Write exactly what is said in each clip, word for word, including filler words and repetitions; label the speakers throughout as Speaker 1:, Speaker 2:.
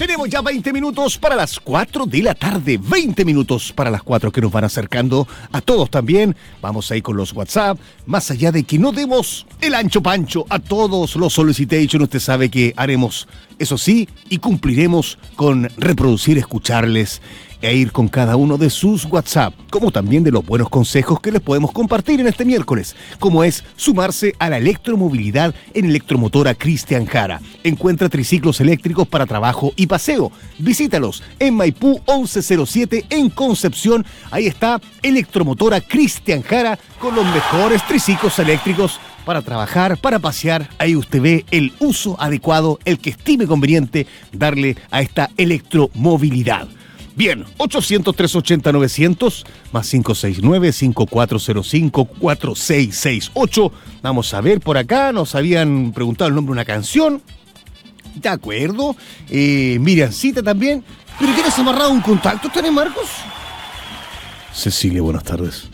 Speaker 1: Tenemos ya veinte minutos para las cuatro de la tarde. veinte minutos para las cuatro que nos van acercando a todos también. Vamos ahí con los WhatsApp. Más allá de que no demos el ancho pancho a todos los solicitations, usted sabe que haremos eso sí y cumpliremos con reproducir, escucharles e ir con cada uno de sus WhatsApp, como también de los buenos consejos que les podemos compartir en este miércoles, como es sumarse a la electromovilidad en Electromotora Cristian Jara. Encuentra triciclos eléctricos para trabajo y paseo. Visítalos en Maipú once cero siete en Concepción. Ahí está Electromotora Cristian Jara con los mejores triciclos eléctricos para trabajar, para pasear. Ahí usted ve el uso adecuado, el que estime conveniente darle a esta electromovilidad. Bien, ochocientos, trescientos ochenta, novecientos, más cinco seis nueve, cinco cuatro cero cinco, cuatro seis seis ocho. Vamos a ver por acá, nos habían preguntado el nombre de una canción. De acuerdo. Eh, Miriancita también. ¿Pero tienes amarrado un contacto, ¿tenés, Marcos? Cecilia, buenas tardes.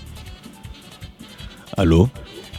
Speaker 1: ¿Aló?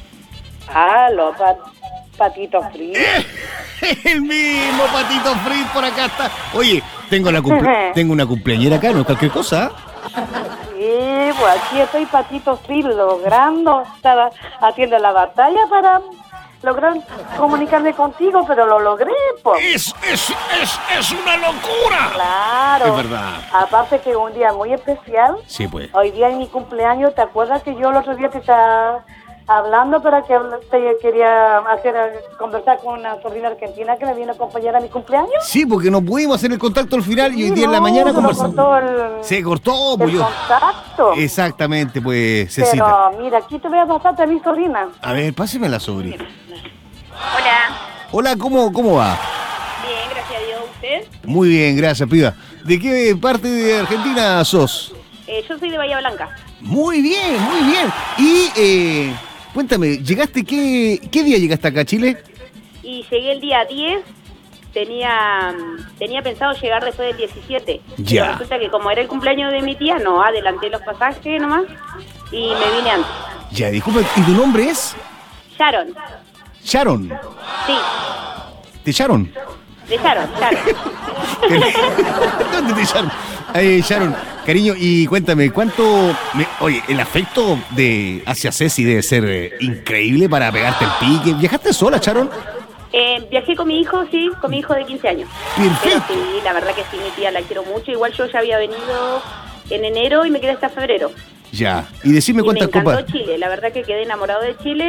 Speaker 2: Aló, pat, Patito Fritz.
Speaker 1: El mismo Patito Fritz por acá está. Oye, tengo, la cumple- tengo una cumpleañera acá, no es cualquier cosa.
Speaker 2: Sí, pues aquí estoy, Patito Fritz, logrando, estaba haciendo la batalla para lograr comunicarme contigo, pero lo logré, pues.
Speaker 1: Es, es, es, es una locura.
Speaker 2: Claro.
Speaker 1: Es verdad.
Speaker 2: Aparte que es un día muy especial.
Speaker 1: Sí, pues.
Speaker 2: Hoy día es mi cumpleaños, ¿te acuerdas que yo el otro día te estaba hablando para que te quería hacer conversar con una sobrina argentina que me vino a acompañar a mi cumpleaños?
Speaker 1: Sí, porque no pudimos hacer el contacto al final y hoy día
Speaker 2: no,
Speaker 1: en la mañana
Speaker 2: se
Speaker 1: conversamos.
Speaker 2: cortó el,
Speaker 1: Se cortó, pues
Speaker 2: el
Speaker 1: yo.
Speaker 2: contacto.
Speaker 1: Exactamente, pues, Cecita.
Speaker 2: Pero mira, aquí te voy a pasarte a mi sobrina.
Speaker 1: A ver, páseme la sobrina.
Speaker 3: Hola.
Speaker 1: Hola, ¿cómo, cómo va?
Speaker 3: Bien, gracias a Dios. ¿Usted?
Speaker 1: Muy bien, gracias, piba. ¿De qué parte de Argentina sos?
Speaker 3: Eh, yo soy de Bahía Blanca.
Speaker 1: Muy bien, muy bien. Y, eh, cuéntame, ¿llegaste qué, qué día llegaste acá a Chile?
Speaker 3: Y llegué el día diez. Tenía tenía pensado llegar después del diecisiete.
Speaker 1: Ya.
Speaker 3: Pero resulta que como era el cumpleaños de mi tía, no, adelanté los pasajes nomás y me vine antes.
Speaker 1: Ya, disculpa, ¿y tu nombre es?
Speaker 3: Sharon.
Speaker 1: Sharon.
Speaker 3: Sí,
Speaker 1: ¿Te Sharon?
Speaker 3: de Sharon, Sharon.
Speaker 1: ¿Dónde te Sharon? Eh, Sharon, cariño, y cuéntame, ¿cuánto... me- Oye, el afecto de hacia Ceci debe ser eh, increíble para pegarte el pique. ¿Viajaste sola, Sharon?
Speaker 3: Eh, viajé con mi hijo, sí, con mi hijo de quince años.
Speaker 1: Perfecto.
Speaker 3: Pero sí, la verdad que sí, mi tía la quiero mucho. Igual yo ya había venido en enero y me quedé hasta febrero.
Speaker 1: Ya, y decime
Speaker 3: Y me
Speaker 1: cuántas
Speaker 3: encantó
Speaker 1: copas...
Speaker 3: Chile, la verdad que quedé enamorado de Chile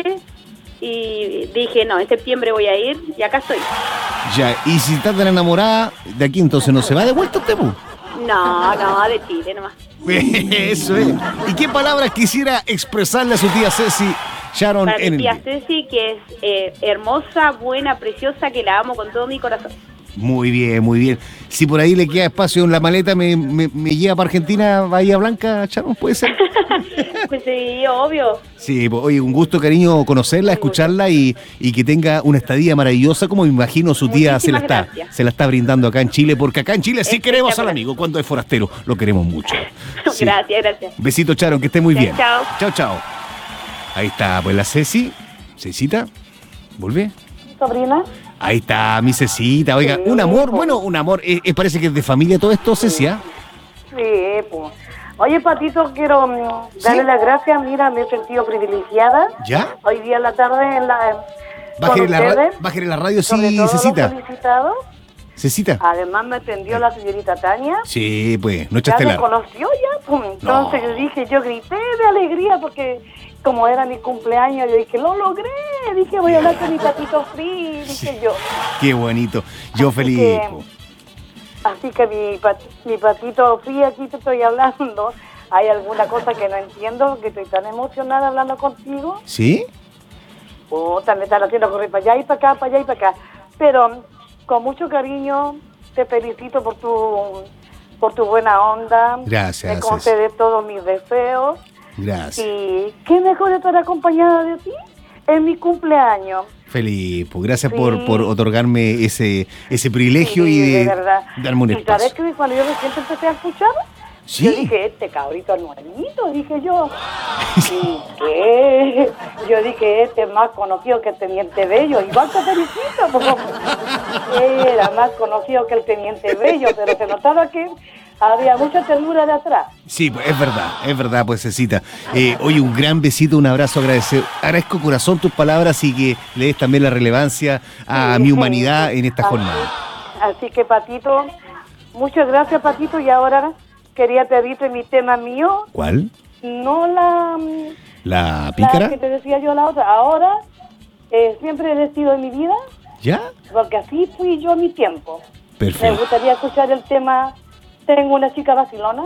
Speaker 3: y dije, no, en septiembre voy a ir y acá estoy.
Speaker 1: Ya, y si estás tan enamorada de aquí, entonces no se va de vuelta usted, pu?
Speaker 3: No, no, de Chile nomás.
Speaker 1: Eso es. ¿Y qué palabras quisiera expresarle a su tía Ceci, Sharon,
Speaker 3: Para
Speaker 1: en
Speaker 3: mi
Speaker 1: el
Speaker 3: tía
Speaker 1: día?
Speaker 3: Ceci, que es eh, hermosa, buena, preciosa, que la amo con todo mi corazón.
Speaker 1: Muy bien, muy bien. Si por ahí le queda espacio en la maleta, me, me, me lleva para Argentina, Bahía Blanca, Sharon, ¿puede ser?
Speaker 3: Pues sí, obvio.
Speaker 1: Sí, pues, oye, un gusto, cariño, conocerla, escucharla y, y que tenga una estadía maravillosa, como me imagino su tía se la,
Speaker 3: Muchísimas
Speaker 1: está,
Speaker 3: gracias.
Speaker 1: se la está brindando acá en Chile, porque acá en Chile sí queremos al
Speaker 3: Espectacular.
Speaker 1: amigo, cuando es forastero, lo queremos mucho. Sí.
Speaker 3: Gracias, gracias.
Speaker 1: Besito, Sharon, que esté muy
Speaker 3: Chao,
Speaker 1: bien.
Speaker 3: chao.
Speaker 1: Chao, chao. Ahí está, pues la Ceci. Cecita, ¿vuelve?
Speaker 2: ¿Sobrina?
Speaker 1: Ahí está mi Cecita, oiga,
Speaker 2: Sí,
Speaker 1: un amor,
Speaker 2: pues.
Speaker 1: bueno, un amor, eh, eh, parece que es de familia todo esto, Cecia.
Speaker 2: Sí, pues. Oye, Patito, quiero mm, darle
Speaker 1: ¿Sí?
Speaker 2: las gracias. Mira, me he sentido privilegiada.
Speaker 1: ¿Ya?
Speaker 2: Hoy día en la tarde en la...
Speaker 1: Bájale
Speaker 2: con
Speaker 1: la, ra-
Speaker 2: ustedes,
Speaker 1: bájale la radio,
Speaker 2: sobre
Speaker 1: sí,
Speaker 2: todo los
Speaker 1: Cecita.
Speaker 2: solicitados.
Speaker 1: Cecita.
Speaker 2: Además me atendió la señorita Tania.
Speaker 1: Sí, pues, nuestra
Speaker 2: Ya me
Speaker 1: estelar.
Speaker 2: conoció ya, pues. Entonces
Speaker 1: No.
Speaker 2: yo dije, yo grité de alegría porque como era mi cumpleaños, yo dije, lo logré. Dije, voy a hablar con mi Patito Fritz, dije yo.
Speaker 1: Qué bonito. Yo
Speaker 2: Así
Speaker 1: feliz.
Speaker 2: que-
Speaker 1: po.
Speaker 2: Así que mi, pat- mi Patito Fritz, aquí te estoy hablando. Hay alguna cosa que no entiendo, que estoy tan emocionada hablando contigo.
Speaker 1: ¿Sí?
Speaker 2: Puta, me están haciendo correr para allá y para acá, para allá y para acá. Pero con mucho cariño te felicito por tu por tu buena onda.
Speaker 1: Gracias,
Speaker 2: Me concedes todos mis deseos.
Speaker 1: Gracias.
Speaker 2: Y qué mejor estar acompañada de ti en mi cumpleaños.
Speaker 1: Feliz, pues gracias
Speaker 2: Sí.
Speaker 1: por, por otorgarme ese, ese privilegio
Speaker 2: Sí,
Speaker 1: y de,
Speaker 2: de verdad.
Speaker 1: darme un
Speaker 2: Y sabes
Speaker 1: espacio.
Speaker 2: que cuando yo recién te empecé a escuchar,
Speaker 1: Sí.
Speaker 2: Yo dije, este cabrito nuevito, dije yo. ¿Y qué? Yo dije, este es más conocido que el Teniente Bello. Igual te felicito, porque era más conocido que el Teniente Bello, pero se notaba que había mucha ternura de atrás.
Speaker 1: Sí, es verdad, es verdad, pues Cecita. Eh, oye, un gran besito, un abrazo, agradecer. Agradezco corazón tus palabras y que le des también la relevancia a
Speaker 2: Sí,
Speaker 1: mi humanidad en esta
Speaker 2: así,
Speaker 1: jornada.
Speaker 2: Así que, Patito, muchas gracias, Patito, y ahora quería pedirte mi tema mío,
Speaker 1: ¿Cuál?
Speaker 2: no la...
Speaker 1: ¿La pícara?
Speaker 2: La que te decía yo la otra. Ahora, eh, siempre he vestido en mi vida,
Speaker 1: ¿Ya?
Speaker 2: porque así fui yo a mi tiempo. Me
Speaker 1: Perfecto.
Speaker 2: gustaría escuchar el tema Tengo una chica vacilona.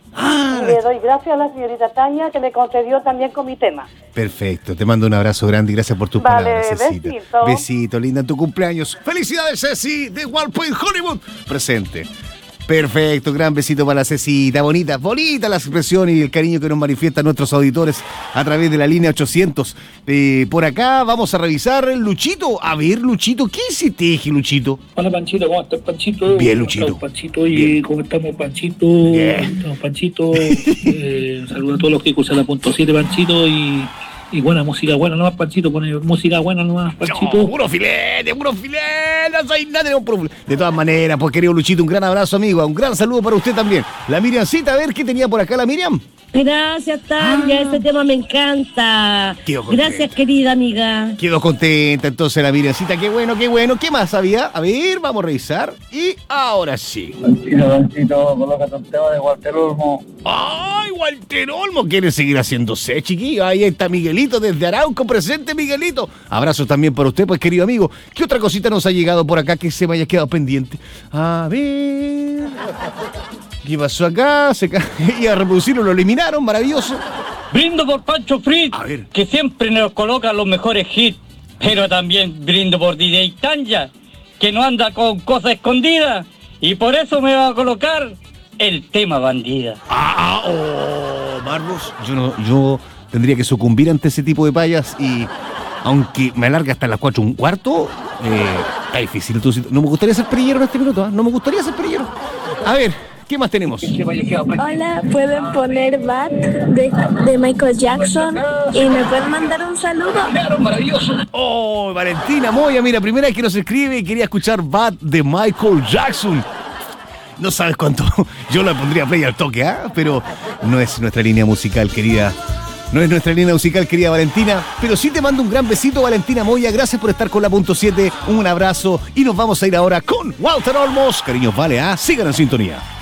Speaker 1: Ah,
Speaker 2: Y le doy gracias a la señorita Tania que me concedió también con mi tema.
Speaker 1: perfecto, te mando un abrazo grande y gracias por tus
Speaker 2: Vale,
Speaker 1: palabras, Cecita.
Speaker 2: besito.
Speaker 1: Besito, linda, en tu cumpleaños. ¡Felicidades, Ceci, de Wild Point Hollywood! Presente. Perfecto, gran besito para la Cecita. Bonita, bonita la expresión y el cariño que nos manifiestan nuestros auditores a través de la línea ochocientos. Eh, por acá vamos a revisar el Luchito. A ver, Luchito, ¿qué hiciste, Luchito?
Speaker 4: Hola Panchito, ¿cómo estás Panchito?
Speaker 1: Bien,
Speaker 4: ¿Cómo
Speaker 1: Luchito.
Speaker 4: estás, Panchito? ¿Y
Speaker 1: Bien.
Speaker 4: cómo estamos Panchito?
Speaker 1: Bien.
Speaker 4: ¿Cómo estamos Panchito? eh, saludos a todos los que escuchan la punto siete Panchito y, y buena música buena nomás Panchito, pone música buena nomás Panchito.
Speaker 1: No, puro filete, puro filete, no soy nada, tenemos puro filete. De todas maneras, pues querido Luchito, un gran abrazo, amigo, un gran saludo para usted también. La Miriamcita, a ver, ¿qué tenía por acá la Miriam?
Speaker 5: Gracias, Tania,
Speaker 1: Ah.
Speaker 5: ese tema me encanta.
Speaker 1: Quedo contenta.
Speaker 5: Gracias, querida amiga.
Speaker 1: Quedó contenta entonces la Miriamcita, qué bueno, qué bueno. ¿Qué más había? A ver, vamos a revisar. Y ahora sí.
Speaker 4: Panchito, Panchito, colócate un tema de Walter Olmo.
Speaker 1: ¡Ay, Walter Olmo! ¿Quiere seguir haciéndose, chiquillo? Ahí está Miguelito desde Arauco, presente, Miguelito. Abrazos también para usted, pues, querido amigo. ¿Qué otra cosita nos ha llegado por acá que se me haya quedado pendiente? A ver... ¿Qué pasó acá? Se ca... Iba a reproducirlo, lo eliminaron, maravilloso.
Speaker 6: Brindo por Pancho Fritz,
Speaker 1: A ver.
Speaker 6: que siempre nos coloca los mejores hits. Pero también brindo por D J Tanya, que no anda con cosas escondidas. Y por eso me va a colocar el tema bandida.
Speaker 1: Ah, oh, Marlos, yo no, yo tendría que sucumbir ante ese tipo de payas y aunque me alarga hasta las cuatro un cuarto, eh, está difícil. Tú, no me gustaría ser perillero en este minuto, ¿eh? No me gustaría ser perillero. A ver, ¿qué más tenemos?
Speaker 7: Hola, ¿pueden poner Bad de, de Michael Jackson? ¿Y me pueden mandar un saludo?
Speaker 1: Oh, Valentina Moya, mira, primera vez que nos escribe y quería escuchar Bad de Michael Jackson. No sabes cuánto, yo la pondría play al toque, ¿ah? Pero no es nuestra línea musical, querida. No es nuestra línea musical, querida Valentina, pero sí te mando un gran besito, Valentina Moya. Gracias por estar con la punto siete. Un abrazo y nos vamos a ir ahora con Walter Olmos. Cariños, vale, ¿ah? Sigan en sintonía.